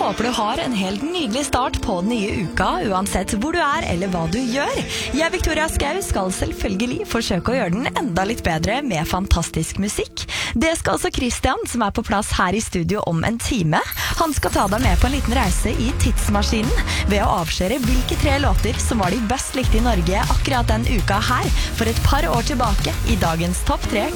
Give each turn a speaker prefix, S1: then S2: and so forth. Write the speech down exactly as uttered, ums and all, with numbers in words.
S1: håper du har en helt nydelig start på den nye uka, uansett hvor du er eller hva du gjør. Jeg, Victoria Skau, skal selvfølgelig forsøke å gjøre den enda litt bedre med fantastisk musikk. Det skal også Christian, som er på plass her i studio om en time. Han skal ta deg med på en liten reise i tidsmaskinen ved å avsløre hvilke tre låter som var de best likte i Norge akkurat den uka her, for et par år tilbake i dagens topp tre